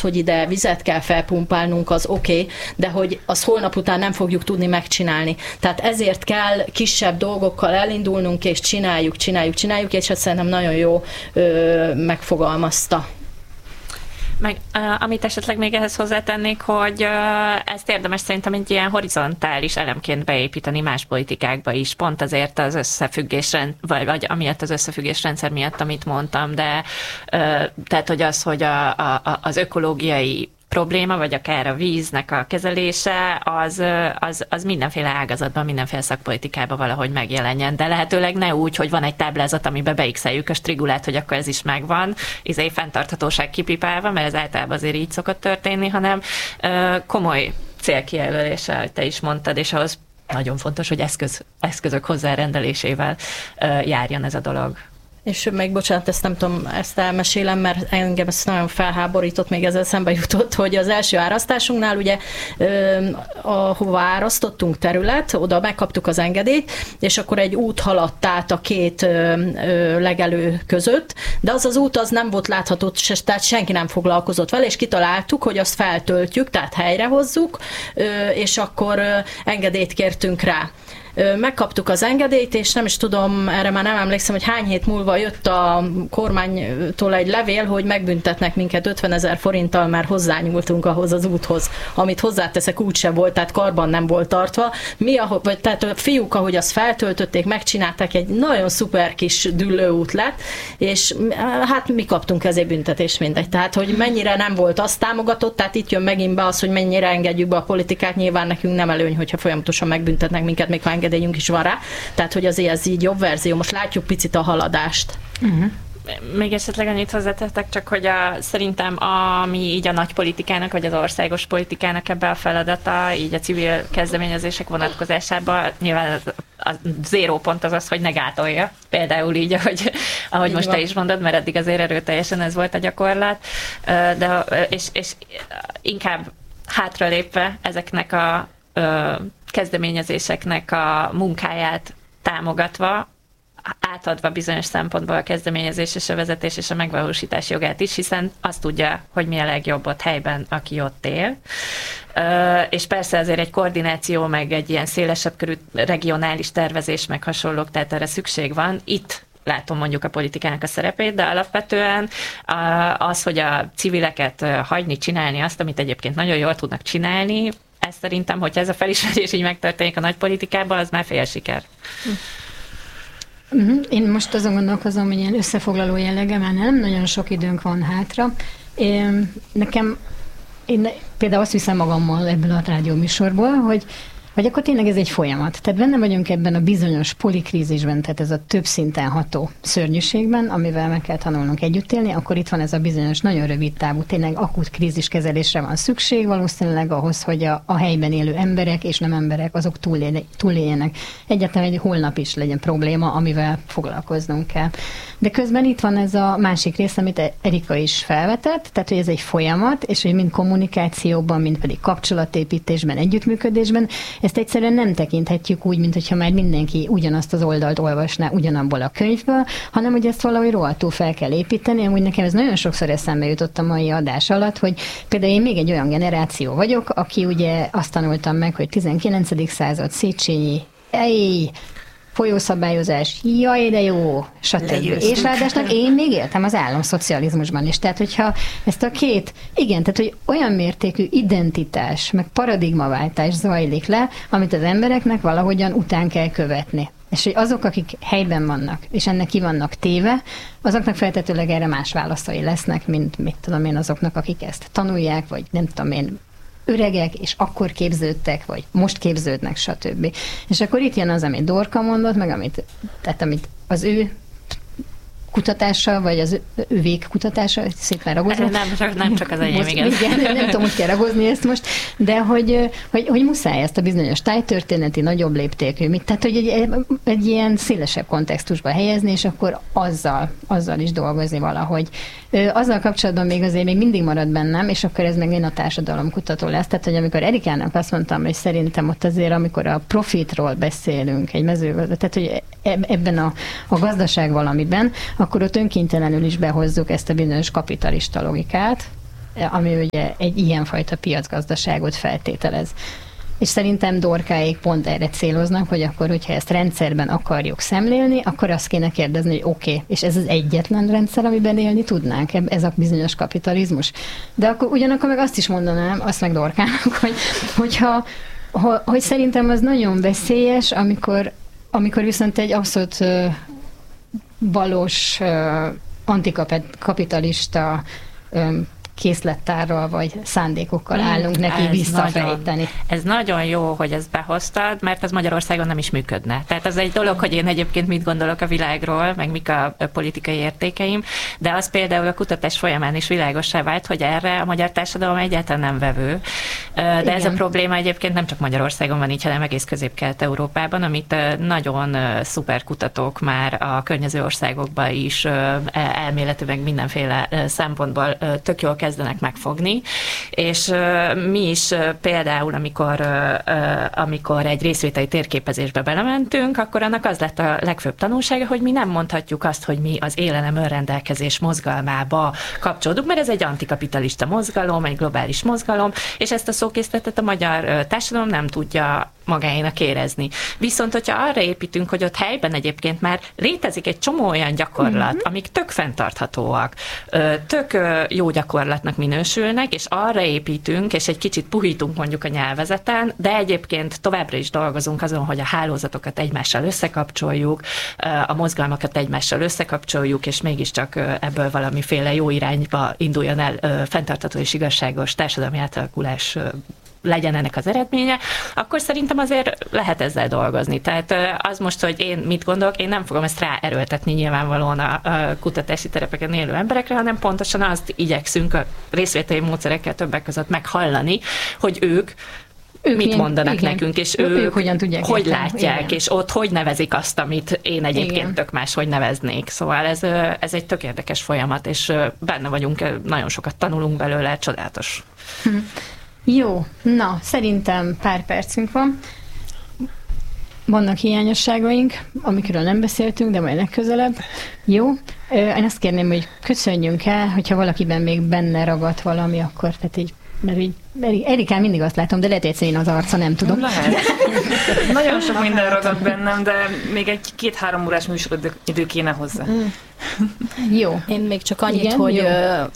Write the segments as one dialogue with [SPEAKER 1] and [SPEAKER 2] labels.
[SPEAKER 1] hogy ide vizet kell felpumpálnunk, az oké, de hogy az holnap után nem fogjuk tudni megcsinálni. Tehát ezért kell kisebb dolgokkal elindulnunk, és csináljuk, és ezt szerintem nagyon jó megfogalmazta.
[SPEAKER 2] Meg, amit esetleg még ehhez hozzátennék, hogy ezt érdemes szerintem egy ilyen horizontális elemként beépíteni más politikákba is, pont azért az összefüggésrendszer, vagy amiatt az összefüggésrendszer miatt, amit mondtam, de tehát, hogy az ökológiai probléma, vagy akár a víznek a kezelése, az mindenféle ágazatban, mindenféle szakpolitikában valahogy megjelenjen. De lehetőleg ne úgy, hogy van egy táblázat, amiben beixeljük a strigulát, hogy akkor ez is megvan, fenntarthatóság kipipálva, mert ez általában azért így szokott történni, hanem komoly célkijelöléssel, te is mondtad, és ahhoz nagyon fontos, hogy eszközök hozzárendelésével járjon ez a dolog.
[SPEAKER 1] És még bocsánat, ezt nem tudom, ezt elmesélem, mert engem ezt nagyon felháborított, még ezzel szembe jutott, hogy az első árasztásunknál ugye ahova árasztottunk terület, oda megkaptuk az engedélyt, és akkor egy út haladt át a két legelő között, de az út az nem volt látható, tehát senki nem foglalkozott vele, és kitaláltuk, hogy azt feltöltjük, tehát helyrehozzuk, és akkor engedélyt kértünk rá. Megkaptuk az engedélyt, és nem is tudom, erre már nem emlékszem, hogy hány hét múlva jött a kormánytól egy levél, hogy megbüntetnek minket 50 000 forinttal, mert hozzányúltunk ahhoz az úthoz, amit hozzáteszek, úgyse volt, tehát karban nem volt tartva. Tehát a fiúk, ahogy azt feltöltötték, megcsinálták, egy nagyon szuper kis dűlőút lett, és hát mi kaptunk ezért büntetést, mindegy. Tehát, hogy mennyire nem volt azt támogatott, tehát itt jön megint be az, hogy mennyire engedjük be a politikát, nyilván nekünk nem előny, hogyha folyamatosan megbüntetnek minket, még ha engedélyünk is van rá, tehát hogy azért ez így jobb verzió. Most látjuk picit a haladást. Uh-huh.
[SPEAKER 2] Még esetleg annyit hozzátettek, csak hogy szerintem ami így a nagy politikának, vagy az országos politikának ebbe a feladata, így a civil kezdeményezések vonatkozásában nyilván a zéró pont az, hogy ne gátolja. Például így, ahogy így most van. Te is mondod, mert eddig azért erőteljesen ez volt a gyakorlat, és inkább hátralépve ezeknek a kezdeményezéseknek a munkáját támogatva, átadva bizonyos szempontból a kezdeményezés és a vezetés és a megvalósítás jogát is, hiszen azt tudja, hogy mi a legjobb ott helyben, aki ott él. És persze azért egy koordináció, meg egy ilyen szélesebb körű regionális tervezés, meg hasonlók, tehát erre szükség van. Itt látom mondjuk a politikának a szerepét, de alapvetően az, hogy a civileket hagyni csinálni azt, amit egyébként nagyon jól tudnak csinálni, ez szerintem, hogyha ez a felismerés így megtörténik a nagy politikában, az már fél siker.
[SPEAKER 3] Én most azon gondolkozom, hogy ilyen összefoglaló jellege, már nem nagyon sok időnk van hátra. Én például azt viszem magammal ebből a rádióműsorból, hogy akkor tényleg ez egy folyamat. Tehát benne vagyunk ebben a bizonyos polikrízisben, tehát ez a több szinten ható szörnyűségben, amivel meg kell tanulnunk együtt élni, akkor itt van ez a bizonyos nagyon rövid távú, tényleg akut kríziskezelésre van szükség valószínűleg ahhoz, hogy a helyben élő emberek és nem emberek, azok túléljenek. Egyáltalán egy holnap is legyen probléma, amivel foglalkoznunk kell. De közben itt van ez a másik rész, amit Erika is felvetett, tehát hogy ez egy folyamat, és hogy mind kommunikációban, mind pedig kapcsolatépítésben, együttműködésben, ezt egyszerűen nem tekinthetjük úgy, mint hogyha már mindenki ugyanazt az oldalt olvasná ugyanabból a könyvből, hanem hogy ezt valahogy rohadtul fel kell építeni. Amúgy nekem ez nagyon sokszor eszembe jutott a mai adás alatt, hogy például én még egy olyan generáció vagyok, aki ugye azt tanultam meg, hogy 19. század Széchenyi, folyószabályozás, jaj, de jó, stb. És ráadásul én még éltem az államszocializmusban is. Tehát, hogyha ezt a tehát, hogy olyan mértékű identitás, meg paradigmaváltás zajlik le, amit az embereknek valahogyan után kell követni. És hogy azok, akik helyben vannak, és ennek ki vannak téve, azoknak feltetőleg erre más válaszai lesznek, mint mit tudom én azoknak, akik ezt tanulják, vagy nem tudom én, öregek, és akkor képződtek, vagy most képződnek, stb. És akkor itt jön az, amit Dorka mondott, meg amit az ő kutatása, vagy az övék kutatása, szépen ragozni.
[SPEAKER 2] Nem csak az enyém, igen.
[SPEAKER 3] Nem tudom, hogy kell ragozni ezt most, de hogy muszáj ezt a bizonyos tájtörténeti, nagyobb léptékű, tehát hogy egy ilyen szélesebb kontextusba helyezni, és akkor azzal is dolgozni valahogy. Azzal kapcsolatban még azért még mindig marad bennem, és akkor ez meg én a társadalomkutató lesz. Tehát, hogy amikor Erikának azt mondtam, hogy szerintem ott azért, amikor a profitról beszélünk egy tehát, hogy ebben a gazdaság valamiben, akkor ott önkéntelenül is behozzuk ezt a bizonyos kapitalista logikát, ami ugye egy ilyenfajta piacgazdaságot feltételez. És szerintem Dorkáék pont erre céloznak, hogy akkor, hogyha ezt rendszerben akarjuk szemlélni, akkor azt kéne kérdezni, hogy oké, és ez az egyetlen rendszer, amiben élni tudnánk, ez a bizonyos kapitalizmus. De akkor ugyanakkor meg azt is mondanám, azt meg Dorkának, hogy szerintem az nagyon veszélyes, amikor viszont egy abszolút valós antikapitalista készlettárral vagy szándékokkal állunk neki visszafejteni.
[SPEAKER 2] Ez nagyon jó, hogy ezt behoztad, mert ez Magyarországon nem is működne. Tehát az egy dolog, hogy én egyébként mit gondolok a világról, meg mik a politikai értékeim, de az például a kutatás folyamán is világossá vált, hogy erre a magyar társadalom egyáltalán nem vevő. De igen. Ez a probléma egyébként nem csak Magyarországon van így, hanem egész Közép-Kelet-Európában, amit nagyon szuper kutatók már a környező országokban is elméletileg mindenféle szempontból tök jól kezdenek megfogni, és mi is például, amikor egy részvételi térképezésbe belementünk, akkor annak az lett a legfőbb tanulsága, hogy mi nem mondhatjuk azt, hogy mi az élelem önrendelkezés mozgalmába kapcsolódunk, mert ez egy antikapitalista mozgalom, egy globális mozgalom, és ezt a szókészletet a magyar társadalom nem tudja magáénak érezni. Viszont, hogyha arra építünk, hogy ott helyben egyébként már létezik egy csomó olyan gyakorlat, amik tök fenntarthatóak, tök jó gyakorlatnak minősülnek, és arra építünk, és egy kicsit puhítunk mondjuk a nyelvezeten, de egyébként továbbra is dolgozunk azon, hogy a hálózatokat egymással összekapcsoljuk, a mozgalmakat egymással összekapcsoljuk, és mégiscsak ebből valamiféle jó irányba induljon el fenntartható és igazságos társadalmi átalakulás legyen ennek az eredménye, akkor szerintem azért lehet ezzel dolgozni. Tehát az most, hogy én mit gondolok, én nem fogom ezt ráerőltetni nyilvánvalóan a kutatási terepeken élő emberekre, hanem pontosan azt igyekszünk a részvételi módszerekkel többek között meghallani, hogy ők mit mondanak nekünk, és ők hogyan tudják hogy látják, igen. És ott hogy nevezik azt, amit én egyébként tök máshogy neveznék. Szóval ez egy tök érdekes folyamat, és benne vagyunk, nagyon sokat tanulunk belőle, csodálatos.
[SPEAKER 3] Jó, na, szerintem pár percünk van. Vannak hiányosságaink, amikről nem beszéltünk, de majd legközelebb. Jó, én azt kérném, hogy köszönjünk el, hogyha valakiben még benne ragadt valami, akkor tehát így, mert így Erikán mindig azt látom, de lehet egyszerűen az arca, nem tudom.
[SPEAKER 4] Lehet. Nagyon sok minden ragadt bennem, de még egy 2-3 órás műsoridő kéne hozzá.
[SPEAKER 3] Jó.
[SPEAKER 1] Én még csak annyit, igen, hogy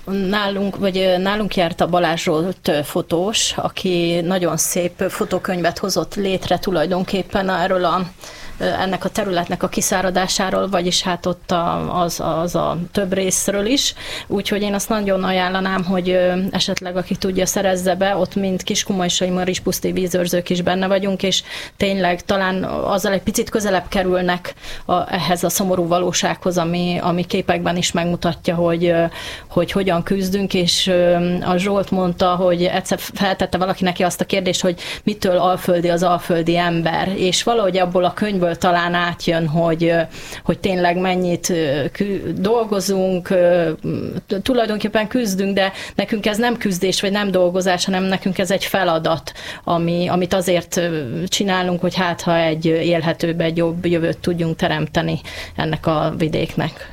[SPEAKER 1] nálunk járt a Balázs Zsolt fotós, aki nagyon szép fotókönyvet hozott létre tulajdonképpen ennek a területnek a kiszáradásáról, vagyis hát ott az a több részről is. Úgyhogy én azt nagyon ajánlanám, hogy esetleg aki tudja, szerezze be, ott mind Kiskunmajsai Marispuszti vízőrzők is benne vagyunk, és tényleg talán azzal egy picit közelebb kerülnek ehhez a szomorú valósághoz, ami képekben is megmutatja, hogy hogyan küzdünk, és a Zsolt mondta, hogy egyszer feltette valaki neki azt a kérdést, hogy mitől alföldi az alföldi ember, és valahogy abból a könyvből talán átjön, hogy tényleg mennyit dolgozunk, tulajdonképpen küzdünk, de nekünk ez nem küzdés, vagy nem dolgozás, hanem nekünk ez egy feladat, amit azért csinálunk, hogy ha egy élhetőbb, egy jobb jövőt tudjunk teremteni ennek a vidéknek.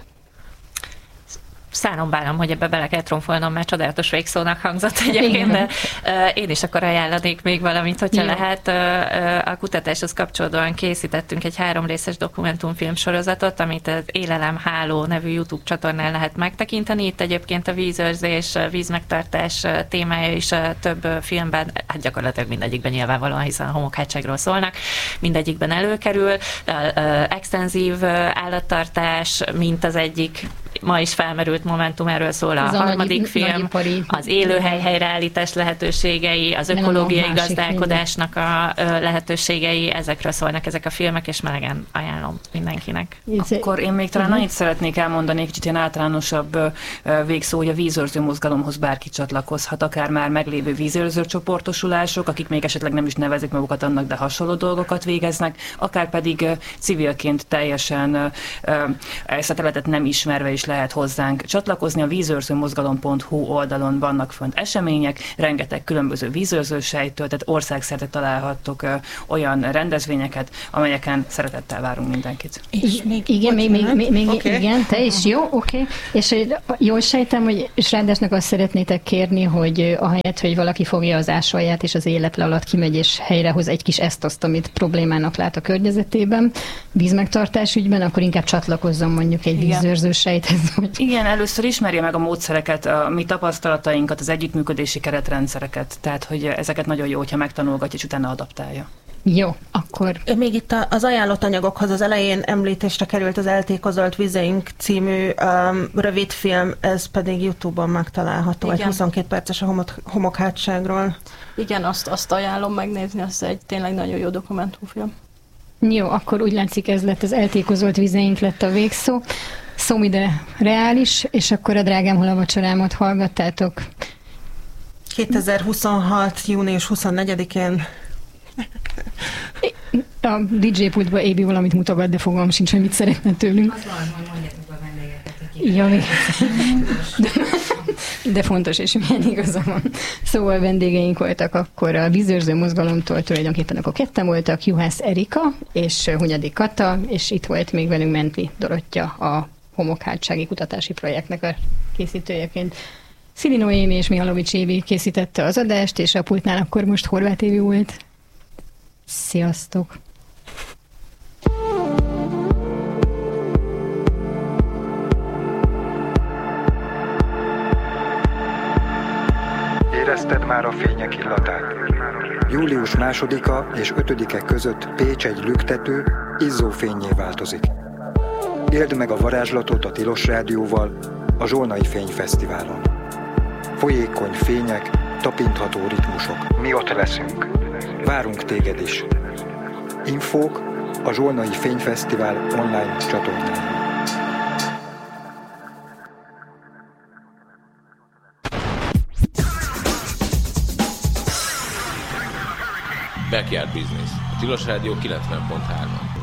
[SPEAKER 2] Szánom bálom, hogy ebbe bele kell tromfolnom, mert csodálatos végszónak hangzott egyébként, de én is akkor ajánlanék még valamit, hogyha lehet. A kutatáshoz kapcsolódóan készítettünk egy 3 részes dokumentumfilm sorozatot, amit az Élelem Háló nevű YouTube csatornán lehet megtekinteni. Itt egyébként a vízőrzés, vízmegtartás témája is több filmben, hát gyakorlatilag mindegyikben nyilvánvalóan, hiszen a homokhátságról szólnak, mindegyikben előkerül. Extenzív állattartás, mint az egyik ma is felmerült momentum, erről szól a harmadik film, az élőhely helyreállítás lehetőségei, az ökológiai gazdálkodásnak a lehetőségei, ezekről szólnak ezek a filmek, és melegen ajánlom mindenkinek.
[SPEAKER 4] Akkor én még talán annyit szeretnék elmondani, kicsit ilyen általánosabb végszó, hogy a vízőrző mozgalomhoz bárki csatlakozhat, akár már meglévő vízőrző csoportosulások, akik még esetleg nem is nevezik magukat annak, de hasonló dolgokat végeznek, akár pedig civilként teljesen ezt a területet nem ismerve is lehet hozzánk csatlakozni. A vízőrzőmozgalom.hu oldalon vannak fönt események, rengeteg különböző vízőrzősejtől, tehát országszerte találhattok olyan rendezvényeket, amelyeken szeretettel várunk mindenkit.
[SPEAKER 3] És igen, igen, te is, jó, oké. És jól sejtem, hogy Srándásnak azt szeretnétek kérni, hogy ahelyett, hogy valaki fogja az ásolját és az életle alatt kimegy és helyrehoz egy kis ezt-azt, amit problémának lát a környezetében, vízmegtartás ügyben, akkor inkább csatlakozzon mondjuk egy vízőrző sejthez.
[SPEAKER 4] Igen, először ismerje meg a módszereket, a mi tapasztalatainkat, az együttműködési keretrendszereket, tehát hogy ezeket nagyon jó, hogyha megtanulgatja, és utána adaptálja.
[SPEAKER 3] Jó, akkor...
[SPEAKER 5] Még itt az ajánlott anyagokhoz az elején említésre került az Eltékozolt vizeink című rövidfilm, ez pedig YouTube-on megtalálható, egy 22 perces a homokhátságról.
[SPEAKER 1] Igen, azt ajánlom megnézni, az egy tényleg nagyon jó dokumentumfilm.
[SPEAKER 3] Jó, akkor úgy látszik, ez lett az Eltékozolt vizeink lett a végszó. Szomide reális, és akkor a Drágám, hol a vacsorámat hallgattátok.
[SPEAKER 5] 2026. június 24-én.
[SPEAKER 3] A DJ pultba Ébi valamit mutogat, de fogalmam sincs, hogy mit szeretne tőlünk.
[SPEAKER 6] Az van, hogy mondjátok a vendégeket.
[SPEAKER 3] Ja, még. De fontos, és milyen igaza van. Szóval vendégeink voltak akkor a vízőrző mozgalomtól, tulajdonképpen akkor ketten voltak, Juhász Erika és Hunyadi Kata, és itt volt még velünk Mentli Dorottya, a homokhátsági kutatási projektnek a készítőjeként. Szili Noémi és Mihalovics Évi készítette az adást, és a pultnál akkor most Horváth Évi volt. Sziasztok!
[SPEAKER 7] Érezted már a fények illatát? Július 2-a és 5-e között Pécs egy lüktető, izzó fénnyé változik. Éld meg a varázslatot a Tilos Rádióval, a Zsolnai Fényfesztiválon. Folyékony fények, tapintható ritmusok. Mi ott leszünk. Várunk téged is. Infók a Zsolnai Fényfesztivál online csatornáján.
[SPEAKER 8] Backyard Business. A Tilos Rádió 90.3.